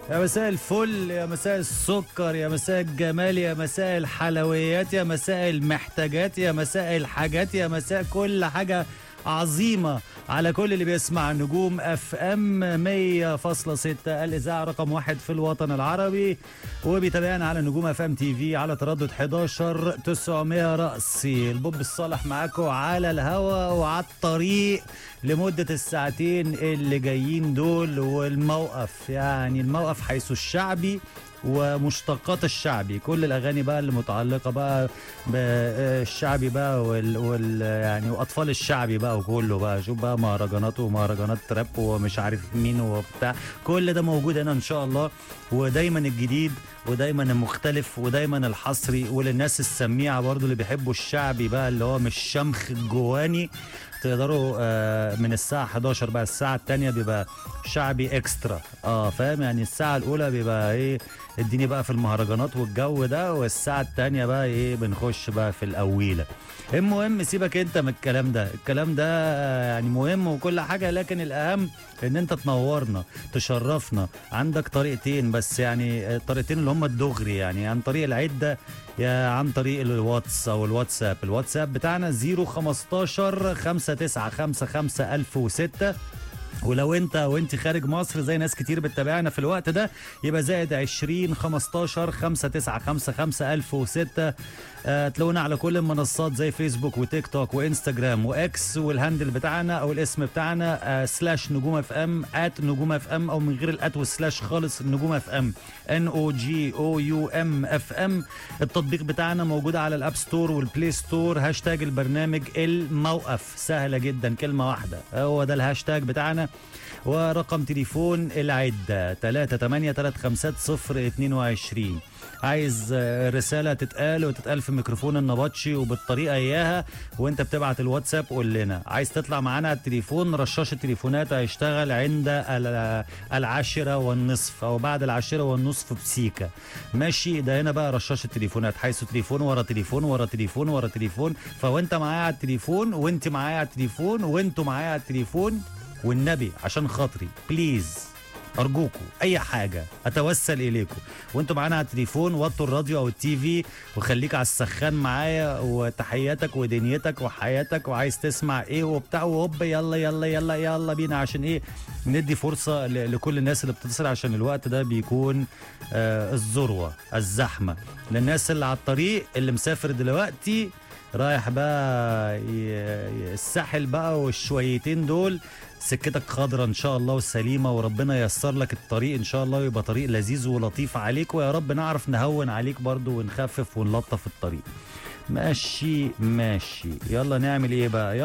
يا مساء الفل، يا مساء السكر، يا مساء الجمال، يا مساء الحلويات، يا مساء المحتاجات، يا مساء الحاجات، يا مساء كل حاجة عظيمة على كل اللي بيسمع نجوم اف ام 100.6 الاذاعه رقم 1 في الوطن العربي، وبيتابعنا على نجوم اف ام تي في على تردد 11900 رأسي. البوب الصالح معاكم على الهوا وعلى الطريق لمدة الساعتين اللي جايين دول. والموقف يعني الموقف حيث الشعبي ومشتقات الشعبي، كل الاغاني بقى اللي متعلقه بقى بالشعبي بقى يعني واطفال الشعبي بقى، وكله بقى شوف بقى مهرجانات ومهرجانات تراب ومش عارف مين وبتاع، كل ده موجود هنا ان شاء الله. ودايما الجديد ودايما المختلف ودايما الحصري، وللناس السميعه برضو اللي بيحبوا الشعبي بقى اللي هو مش شمخ الجواني، تقدروا من الساعة 11 بقى الساعة التانية بيبقى شعبي اكسترا. فاهم يعني الساعة الأولى بيبقى ايه اديني بقى في المهرجانات والجو ده، والساعة التانية بقى ايه بنخش بقى في الأويلة. المهم سيبك انت من الكلام ده، الكلام ده يعني مهم وكل حاجة، لكن الأهم ان انت تنورنا تشرفنا. عندك طريقتين بس، يعني الطريقتين اللي هم الدغري، يعني عن طريق العدة يا عن طريق الواتس او الواتساب. الواتساب بتاعنا 015 5955 1006، ولو انت خارج مصر زي ناس كتير بتتابعنا في الوقت ده يبقى زائد 20 15 5955 1006. تلاقونا على كل المنصات زي فيسبوك وتيك توك وانستجرام واكس، والهاندل بتاعنا او الاسم بتاعنا سلاش نجوم اف ام @نجوم اف ام، او من غير الات والسلاش خالص نجوم اف ام NOGOUM اف ام. التطبيق بتاعنا موجود على الاب ستور والبلاي ستور. هاشتاج البرنامج الموقف، سهله جدا كلمه واحده، هو ده الهاشتاج بتاعنا. ورقم تليفون العدة 3835022. عايز رسالة تتقال وتتقال في ميكروفون النبطشي وبالطريقة إياها وانت بتبعت الواتساب قول لنا. عايز تطلع معانا على التليفون، رشاش التليفونات هيشتغل عند 10:30 أو بعد 10:30 بسيكة. ماشي، ده هنا بقى رشاش التليفونات، حيث تليفون ورا تليفون ورا تليفون ورا تليفون. فوانت معايا على التليفون وانت معايا على التليفون وانتوا معايا على التليفون، والنبي عشان خاطري بليز ارجوكوا اي حاجه اتوسل اليكم وانتوا معانا على التليفون، وطوا الراديو او التي في وخليك على السخان معايا، وتحياتك ودنيتك وحياتك وعايز تسمع ايه وبتاع، وهوب يلا يلا يلا يلا بينا، عشان ايه ندي فرصه لكل الناس اللي بتتصل، عشان الوقت ده بيكون الذروه الزحمه. للناس اللي على الطريق اللي مسافر دلوقتي رايح بقى الساحل بقى والشويتين دول، سكتك خضرة ان شاء الله وسليمة، وربنا ييسر لك الطريق ان شاء الله ويبقى طريق لذيذ ولطيف عليك، ويا رب نعرف نهون عليك برضو ونخفف ونلطف الطريق. ماشي ماشي، يلا نعمل ايه بقى؟